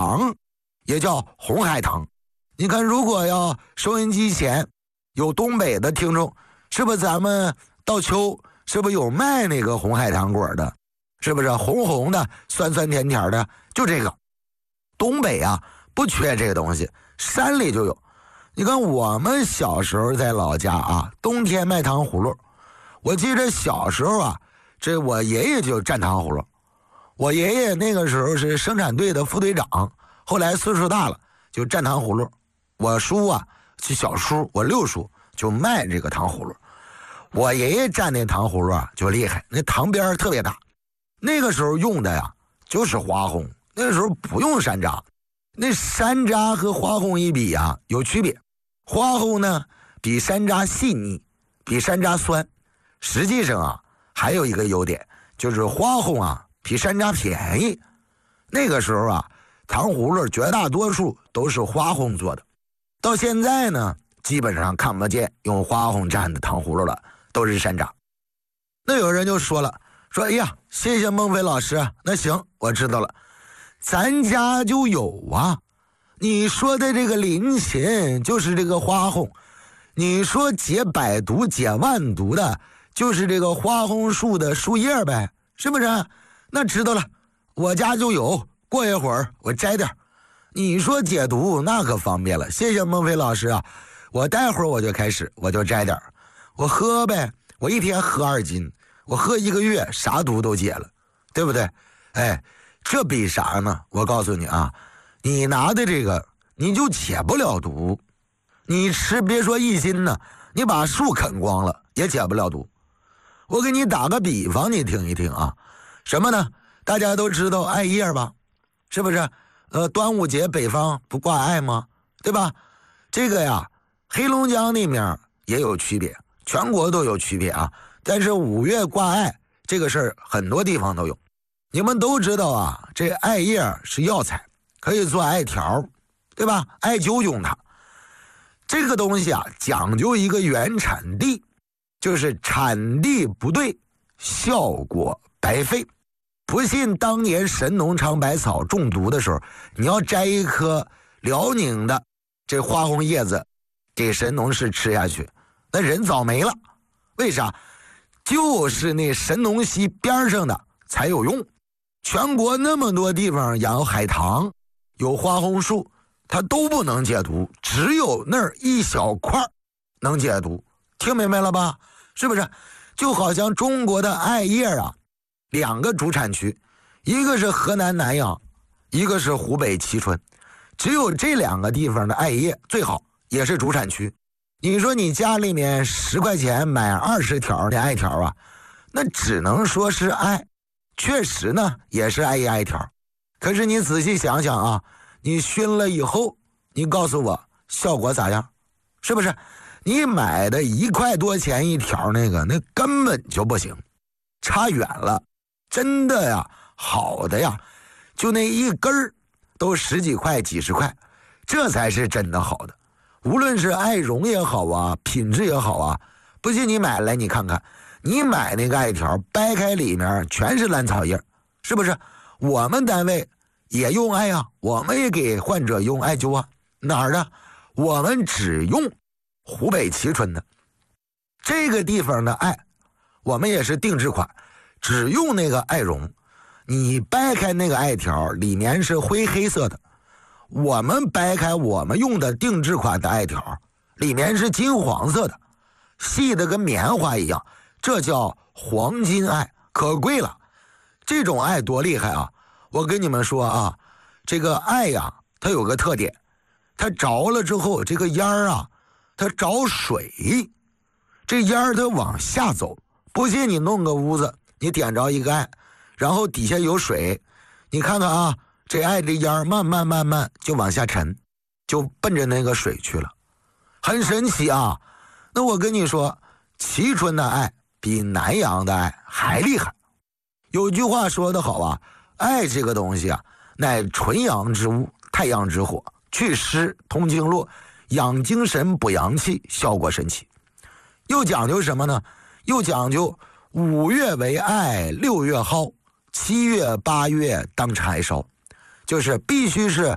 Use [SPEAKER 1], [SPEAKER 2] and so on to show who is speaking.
[SPEAKER 1] 糖，也叫红海棠。你看，如果要收音机前有东北的听众，是不是咱们到秋是不是有卖那个红海棠果的？是不是红红的、酸酸甜甜的？就这个，东北啊不缺这个东西，山里就有。你看我们小时候在老家啊，冬天卖糖葫芦。我记得小时候啊，这我爷爷就蘸糖葫芦。我爷爷那个时候是生产队的副队长，后来岁数大了就蘸糖葫芦。我叔啊是小叔，我六叔就卖这个糖葫芦。我爷爷蘸那糖葫芦啊就厉害，那糖边特别大。那个时候用的呀就是花红，那个时候不用山楂。那山楂和花红一比啊有区别，花红呢比山楂细腻，比山楂酸。实际上啊还有一个优点，就是花红啊比山楂便宜。那个时候啊糖葫芦绝大多数都是花红做的，到现在呢基本上看不见用花红蘸的糖葫芦了，都是山楂。那有人就说了，说哎呀，谢谢孟非老师，那行我知道了，咱家就有啊。你说的这个林芹就是这个花红，你说解百毒解万毒的就是这个花红树的树叶呗，是不是？那知道了，我家就有，过一会儿我摘点。你说解毒那可方便了，谢谢孟非老师啊，我待会儿我就开始，我就摘点，我喝呗，我一天喝2斤，我喝1个月啥毒都解了，对不对？哎，这比啥呢？我告诉你啊，你拿的这个你就解不了毒，你吃别说1斤呢，你把树啃光了也解不了毒。我给你打个比方，你听一听啊，什么呢？大家都知道艾叶吧，是不是？端午节北方不挂艾吗？对吧？这个呀，黑龙江那面也有区别，全国都有区别啊。但是5月挂艾这个事儿，很多地方都有。你们都知道啊，这艾叶是药材，可以做艾条，对吧？艾灸用它。这个东西啊，讲究一个原产地，就是产地不对，效果白费。不信当年神农尝百草中毒的时候，你要摘一颗辽宁的这花红叶子给神农氏吃下去，那人早没了。为啥？就是那神农溪边上的才有用。全国那么多地方养海棠，有花红树，它都不能解毒，只有那儿一小块能解毒。听明白了吧？是不是？就好像中国的艾叶啊，2个主产区，一个是河南南阳，一个是湖北蕲春，只有这2个地方的艾叶最好，也是主产区。你说你家里面10块钱买20条的艾条啊，那只能说是艾，确实呢也是艾条。可是你仔细想想啊，你熏了以后，你告诉我效果咋样？是不是？你买的1块多钱一条那个，那根本就不行，差远了。真的呀，好的呀，就那一根儿都10几块、几十块，这才是真的好的。无论是艾绒也好啊，品质也好啊，不信你买来你看看，你买那个艾条掰开里面全是烂草叶，是不是？我们单位也用艾啊，我们也给患者用艾灸啊。哪儿的？我们只用湖北蕲春的这个地方的艾，我们也是定制款，只用那个艾绒。你掰开那个艾条里面是灰黑色的，我们掰开我们用的定制款的艾条里面是金黄色的，细的跟棉花一样，这叫黄金艾，可贵了。这种艾多厉害啊，我跟你们说啊，这个艾呀，它有个特点，它着了之后这个烟儿啊，它着水，这烟儿它往下走。不信你弄个屋子，你点着一个艾，然后底下有水，你看看啊，这艾的烟儿慢慢就往下沉，就奔着那个水去了，很神奇啊。那我跟你说，蕲春的艾比南阳的艾还厉害。有句话说得好啊，艾这个东西啊，乃纯阳之物，太阳之火，祛湿通经络，养精神补阳气，效果神奇。又讲究什么呢？又讲究5月为艾，6月蒿，7月8月当柴烧，就是必须是